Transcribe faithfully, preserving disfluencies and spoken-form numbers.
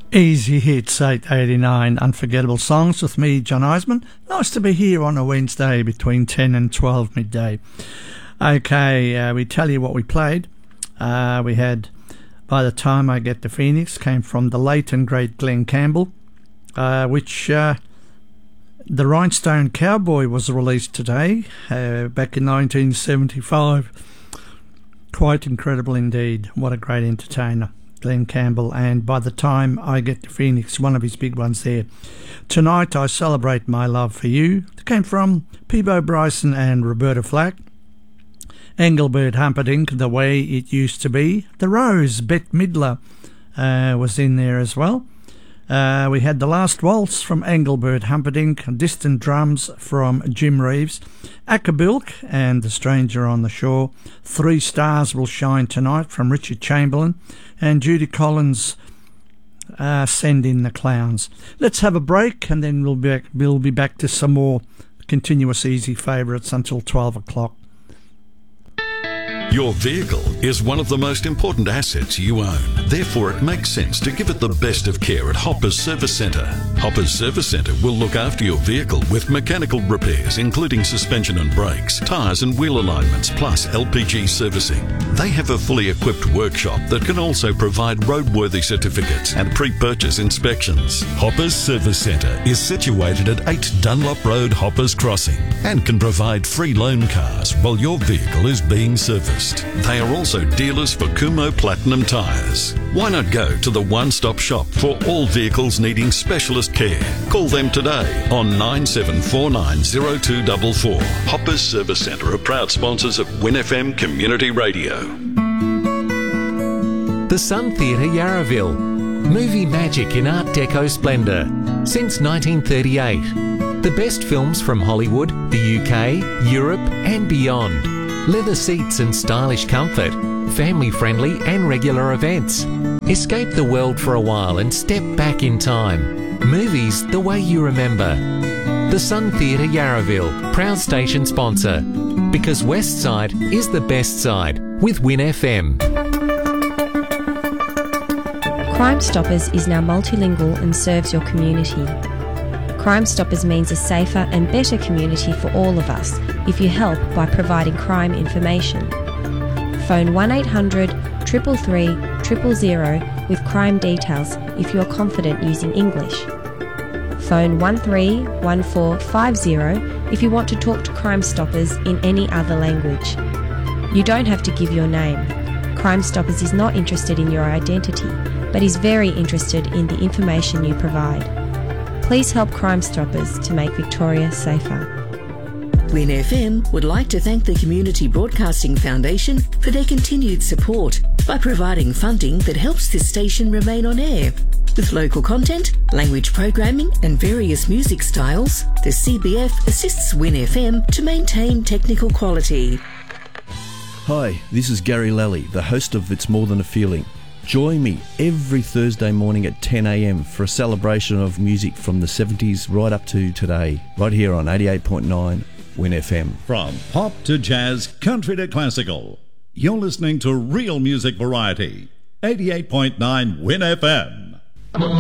Easy Hits eight eighty-nine, Unforgettable Songs with me, John Eisman. Nice to be here on a Wednesday between ten and twelve midday. Okay, uh, we tell you what we played. Uh, we had By the Time I Get to Phoenix, came from the late and great Glenn Campbell, uh, which uh, the Rhinestone Cowboy was released today, uh, back in nineteen seventy-five. Quite incredible indeed. What a great entertainer, Glenn Campbell. And By the Time I Get to Phoenix, one of his big ones there. Tonight I Celebrate My Love for You. It came from Peabo Bryson and Roberta Flack. Engelbert Humperdinck, The Way It Used to Be. The Rose, Bette Midler, uh, was in there as well. Uh, we had The Last Waltz from Engelbert Humperdinck, Distant Drums from Jim Reeves, Acapulco and The Stranger on the Shore, Three Stars Will Shine Tonight from Richard Chamberlain, and Judy Collins, uh, Send in the Clowns. Let's have a break and then we'll be back, we'll be back to some more continuous easy favourites until twelve o'clock. Your vehicle is one of the most important assets you own. Therefore, it makes sense to give it the best of care at Hoppers Service Centre. Hoppers Service Centre will look after your vehicle with mechanical repairs, including suspension and brakes, tyres and wheel alignments, plus L P G servicing. They have a fully equipped workshop that can also provide roadworthy certificates and pre-purchase inspections. Hoppers Service Centre is situated at eight Dunlop Road, Hoppers Crossing, and can provide free loan cars while your vehicle is being serviced. They are also dealers for Kumho Platinum Tyres. Why not go to the one-stop shop for all vehicles needing specialist care? Call them today on nine seven four nine zero two four four. Hoppers Service Centre are proud sponsors of Win F M Community Radio. The Sun Theatre Yarraville. Movie magic in Art Deco splendour. Since nineteen thirty-eight. The best films from Hollywood, the U K, Europe and beyond. Leather seats and stylish comfort, family-friendly and regular events. Escape the world for a while and step back in time. Movies the way you remember. The Sun Theatre Yarraville, proud station sponsor. Because West Side is the best side with Win F M. Crime Stoppers is now multilingual and serves your community. Crime Stoppers means a safer and better community for all of us if you help by providing crime information. Phone one eight hundred, three three three, zero zero zero with crime details if you are confident using English. Phone one three one four five zero if you want to talk to Crime Stoppers in any other language. You don't have to give your name. Crime Stoppers is not interested in your identity, but is very interested in the information you provide. Please help Crime Stoppers to make Victoria safer. Win F M would like to thank the Community Broadcasting Foundation for their continued support by providing funding that helps this station remain on air. With local content, language programming and various music styles, the C B F assists Win F M to maintain technical quality. Hi, this is Gary Lally, the host of It's More Than a Feeling. Join me every Thursday morning at ten a m for a celebration of music from the seventies right up to today, right here on eighty-eight point nine Win F M. From pop to jazz, country to classical, you're listening to real music variety. eighty-eight point nine Win F M.